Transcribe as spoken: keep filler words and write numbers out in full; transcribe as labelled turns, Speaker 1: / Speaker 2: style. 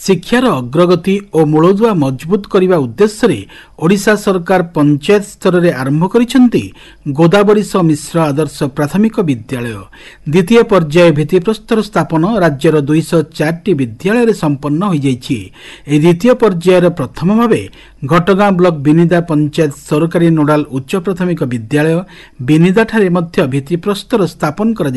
Speaker 1: शिक्षार अग्रगति और मूलदुआ मजबूत करने उद्देश्य ओडिशा सरकार पंचायत स्तर में आरंभ करिसेंती गोदावरीश मिश्र आदर्श प्राथमिक विद्यालय द्वितीय पर्याय भित्तिप्रस्तर स्थापन राज्यर दुई सौ चार विद्यालय संपन्न हो जाइछि। ए द्वितीय पर्यायर प्रथम भाव घटगां ब्लॉक बिनिदा पंचायत सरकारी नोडाल उच्च प्राथमिक विद्यालय बिनिदा ठारे मध्य भित्तिप्रस्तर स्थापन कर